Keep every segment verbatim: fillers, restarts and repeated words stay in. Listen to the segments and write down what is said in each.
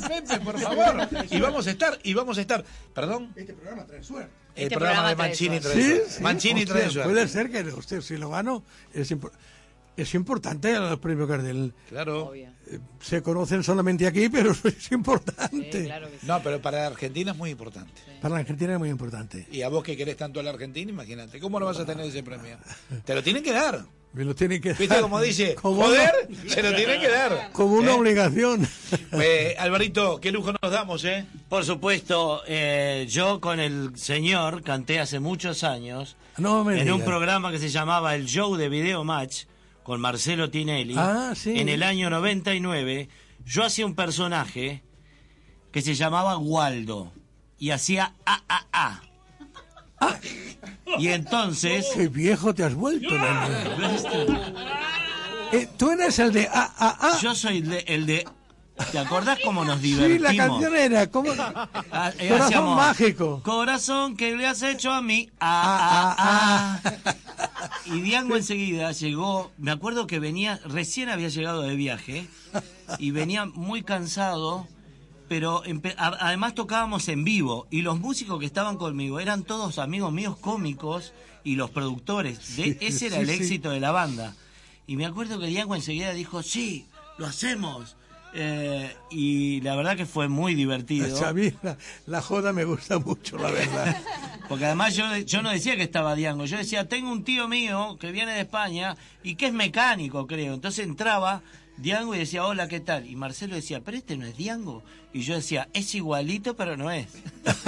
Pepe, por favor. Y vamos a estar, y vamos a estar. ¿Perdón? Este programa trae suerte. El Este programa, programa de trae Mancini suerte. trae Sí, suerte. sí. Mancini Hostia, trae suerte. puede ser que usted, si lo gano, es, impor- es importante el premio Gardel. Claro. Obvio. Eh, Se conocen solamente aquí, pero es importante. Sí, claro que sí. No, pero para la Argentina es muy importante. Para la Argentina es muy importante. Y a vos que querés tanto a la Argentina, imagínate, ¿cómo no vas a tener ese premio? Te lo tienen que dar. Me lo tienen que ¿Viste dar como dice? como Joder, una- se lo tienen que dar. como una ¿Eh? obligación. Eh, Alvarito, qué lujo nos damos, ¿eh? Por supuesto, eh, yo con el señor canté hace muchos años No me en un digas. programa que se llamaba El Show de Video Match con Marcelo Tinelli. Ah, sí. En el año noventa y nueve, yo hacía un personaje que se llamaba Waldo y hacía A, A, A. Y entonces... Qué viejo te has vuelto, nene. Eh, Tú eres el de A, A, A. Yo soy el de... el de- ¿Te acordás cómo nos Sí, divertimos? la canción era como Ah, eh, Corazón hacíamos, mágico. Corazón que le has hecho a mí. Ah, Ah, ah, ah. Y Diango enseguida llegó. Me acuerdo que venía, recién había llegado de viaje y venía muy cansado. Pero empe- a- además tocábamos en vivo y los músicos que estaban conmigo eran todos amigos míos cómicos y los productores. De, Sí, ese era sí, el sí. éxito de la banda. Y me acuerdo que Diango enseguida dijo, sí, lo hacemos. Eh, y la verdad que fue muy divertido. A mí la, la joda me gusta mucho, la verdad. Porque además yo, yo no decía que estaba Diango, yo decía, tengo un tío mío que viene de España y que es mecánico, creo. Entonces entraba Diango y decía, hola, ¿qué tal? Y Marcelo decía, pero este no es Diango. Y yo decía, es igualito, pero no es.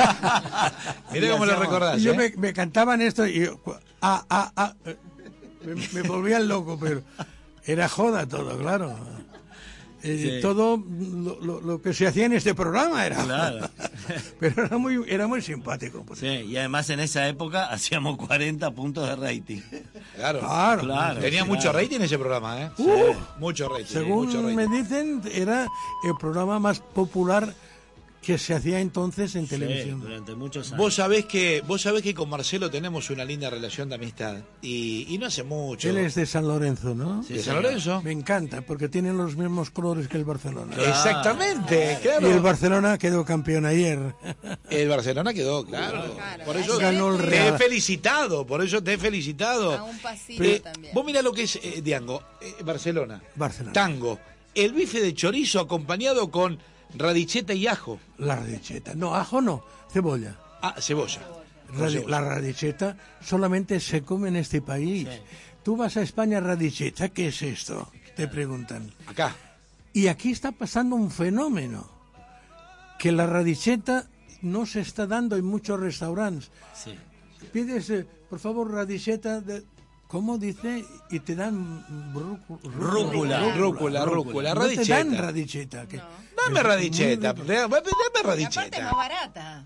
Mirá Y cómo lo hacíamos- recordás, Y yo ¿eh? me, me cantaban esto y yo, cu- ah, ah, ah, eh, me, me volvía loco, pero era joda todo, claro. Eh, Sí. Todo lo, lo- lo que se hacía en este programa era Claro. joda. Pero era muy, era muy simpático. pues. Sí, y además en esa época hacíamos cuarenta puntos de rating. Claro. Claro. Claro. Tenía sí, mucho claro. rating ese programa, ¿eh? Uh, Mucho rating. Según mucho rating. me dicen, era el programa más popular que se hacía entonces en Sí, televisión. durante muchos años. Vos sabés que vos sabés que con Marcelo tenemos una linda relación de amistad y, y no hace mucho. Él es de San Lorenzo, ¿no? Sí, ¿De San señor. Lorenzo? Me encanta, porque tienen los mismos colores que el Barcelona. Exactamente, Y el claro. Barcelona quedó campeón ayer. El Barcelona quedó, claro. Claro, Por eso ganó el te Real. he felicitado, por eso te he felicitado. A un pasito Eh, también. vos mirá lo que es eh, Diango, eh, Barcelona. Barcelona. Tango. El bife de chorizo acompañado con radicheta y ajo. La radicheta. No, ajo no, cebolla. Ah, cebolla. Con Radi- cebolla. la radicheta solamente se come en este país. Tú vas a España, radicheta, ¿qué es esto? Te preguntan. Acá. Y aquí está pasando un fenómeno, que la radicheta no se está dando en muchos restaurantes. Sí. Pides, eh, por favor, radicheta de... ¿Cómo dice? Y te dan brú- Rúcula. Rúcula, rúcula, No te dan radicheta. radicheta. que- Dame radicheta, Muy- dame Aparte es radicheta. más barata.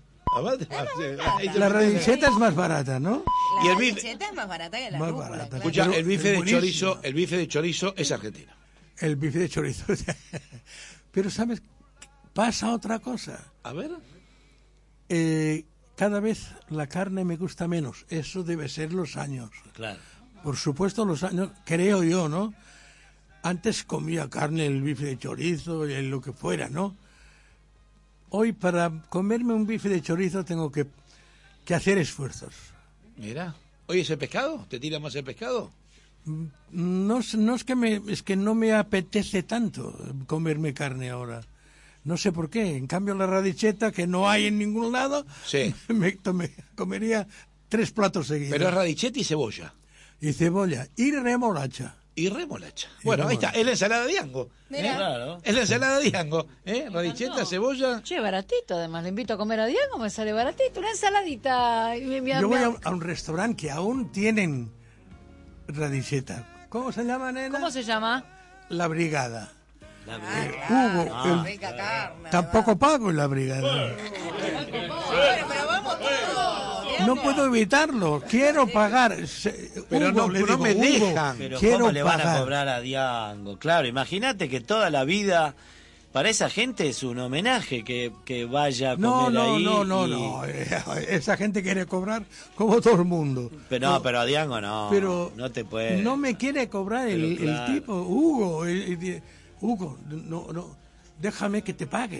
La radicheta es más barata, ¿no? La Y el bife- radicheta es más barata que la Más rúcula, barata. claro. Escucha, Pero el bife es de buenísimo. chorizo, el bife de chorizo es argentino. El bife de chorizo. Pero, ¿sabes? Pasa otra cosa. A ver. Eh, cada vez la carne me gusta menos. Eso debe ser los años. Claro. Por supuesto, los años, creo yo, ¿no? Antes comía carne, el bife de chorizo, y lo que fuera, ¿no? Hoy, para comerme un bife de chorizo, tengo que, que hacer esfuerzos. Mira. Oye, ¿ese pescado? ¿Te tira más el pescado? No, es- no es que me, es que no me apetece tanto comerme carne ahora. No sé por qué. En cambio, la radicheta, que no hay en ningún lado, Sí. me tomé- comería tres platos seguidos. Pero es radicheta y cebolla. Y cebolla. Y remolacha. Y remolacha. Bueno, ahí está. Es la ensalada de Diango. Mira. Claro. Es la ensalada de Diango. ¿Eh? Radicheta, cebolla. Che, baratito, además. Le invito a comer a Diego, me sale baratito. Una ensaladita. Y me- me- Yo voy me- a, a un restaurante que aún tienen radicheta. ¿Cómo se llama, nena? ¿Cómo se llama? La Brigada. La Ah, verdad. claro, Hugo, el- rica carne. Tampoco pago en la Brigada. Bueno, pero vamos todos. No puedo evitarlo. Quiero pagar. Se- Pero Hugo, no- le no digo, me Hugo, dejan. Pero quiero ¿cómo le van a pagar. cobrar a Diango? Claro, imagínate que toda la vida, para esa gente es un homenaje que, que vaya a No, comer no, ahí. no, no, y- no. Esa gente quiere cobrar como todo el mundo. Pero no, pero a Diango no, Pero no te puede. no me quiere cobrar el, Pero el claro. tipo, Hugo. el- el- Hugo, no, no, déjame que te pague.